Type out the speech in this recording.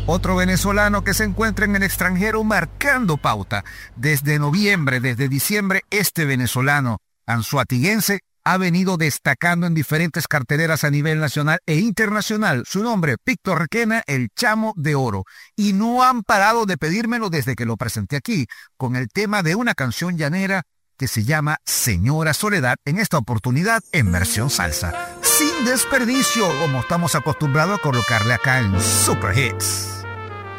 Otro venezolano que se encuentra en el extranjero marcando pauta. Desde noviembre, desde diciembre, este venezolano anzoatiguense ha venido destacando en diferentes carteleras a nivel nacional e internacional. Su nombre, Víctor Requena, el Chamo de Oro. Y no han parado de pedírmelo desde que lo presenté aquí, con el tema de una canción llanera que se llama Señora Soledad, en esta oportunidad en versión salsa. Sin desperdicio, como estamos acostumbrados a colocarle acá en Super Hits.